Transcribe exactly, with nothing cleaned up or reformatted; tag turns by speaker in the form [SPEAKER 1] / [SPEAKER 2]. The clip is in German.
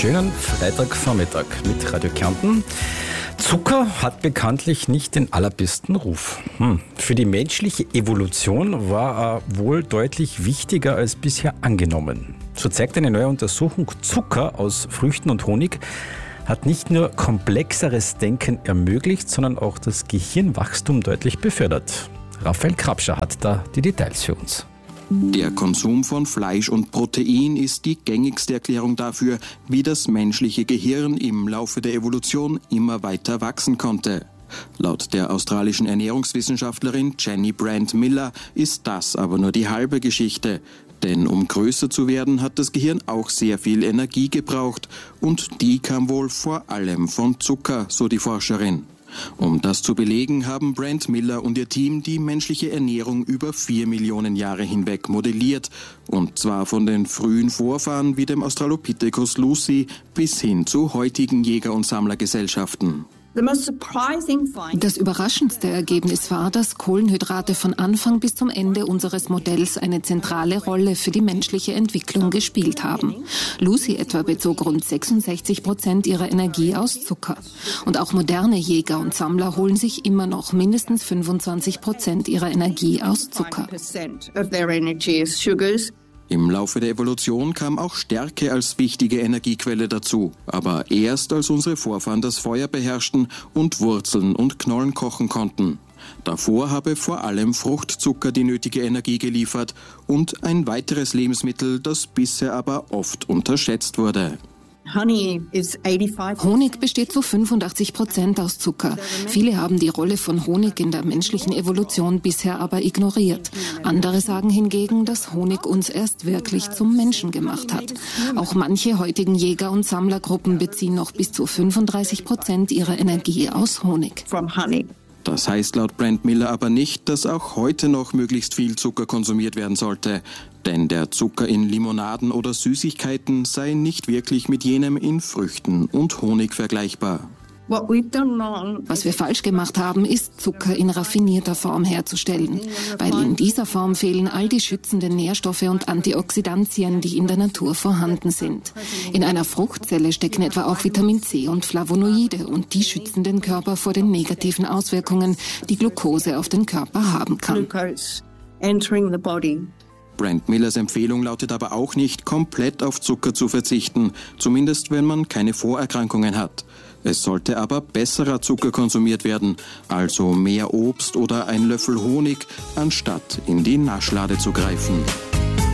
[SPEAKER 1] Schönen Freitagvormittag mit Radio Kärnten. Zucker hat bekanntlich nicht den allerbesten Ruf. Hm. Für die menschliche Evolution war er wohl deutlich wichtiger als bisher angenommen. So zeigt eine neue Untersuchung, Zucker aus Früchten und Honig hat nicht nur komplexeres Denken ermöglicht, sondern auch das Gehirnwachstum deutlich befördert. Raphael Krapscher hat da die Details für uns.
[SPEAKER 2] Der Konsum von Fleisch und Protein ist die gängigste Erklärung dafür, wie das menschliche Gehirn im Laufe der Evolution immer weiter wachsen konnte. Laut der australischen Ernährungswissenschaftlerin Jenny Brand Miller ist das aber nur die halbe Geschichte. Denn um größer zu werden, hat das Gehirn auch sehr viel Energie gebraucht. Und die kam wohl vor allem von Zucker, so die Forscherin. Um das zu belegen, haben Brand Miller und ihr Team die menschliche Ernährung über vier Millionen Jahre hinweg modelliert. Und zwar von den frühen Vorfahren wie dem Australopithecus lucy bis hin zu heutigen Jäger- und Sammlergesellschaften.
[SPEAKER 3] Das überraschendste Ergebnis war, dass Kohlenhydrate von Anfang bis zum Ende unseres Modells eine zentrale Rolle für die menschliche Entwicklung gespielt haben. Lucy etwa bezog rund sechsundsechzig Prozent ihrer Energie aus Zucker. Und auch moderne Jäger und Sammler holen sich immer noch mindestens fünfundzwanzig Prozent ihrer Energie aus Zucker.
[SPEAKER 2] Im Laufe der Evolution kam auch Stärke als wichtige Energiequelle dazu. Aber erst als unsere Vorfahren das Feuer beherrschten und Wurzeln und Knollen kochen konnten. Davor habe vor allem Fruchtzucker die nötige Energie geliefert und ein weiteres Lebensmittel, das bisher aber oft unterschätzt wurde.
[SPEAKER 3] Honig besteht zu fünfundachtzig Prozent aus Zucker. Viele haben die Rolle von Honig in der menschlichen Evolution bisher aber ignoriert. Andere sagen hingegen, dass Honig uns erst wirklich zum Menschen gemacht hat. Auch manche heutigen Jäger- und Sammlergruppen beziehen noch bis zu fünfunddreißig Prozent ihrer Energie aus Honig.
[SPEAKER 2] Das heißt laut Brand Miller aber nicht, dass auch heute noch möglichst viel Zucker konsumiert werden sollte. Denn der Zucker in Limonaden oder Süßigkeiten sei nicht wirklich mit jenem in Früchten und Honig vergleichbar.
[SPEAKER 3] Was wir falsch gemacht haben, ist, Zucker in raffinierter Form herzustellen. Weil in dieser Form fehlen all die schützenden Nährstoffe und Antioxidantien, die in der Natur vorhanden sind. In einer Fruchtzelle stecken etwa auch Vitamin C und Flavonoide und die schützen den Körper vor den negativen Auswirkungen, die Glucose auf den Körper haben kann.
[SPEAKER 2] Brand Millers Empfehlung lautet aber auch nicht, komplett auf Zucker zu verzichten, zumindest wenn man keine Vorerkrankungen hat. Es sollte aber besserer Zucker konsumiert werden, also mehr Obst oder ein Löffel Honig, anstatt in die Naschlade zu greifen.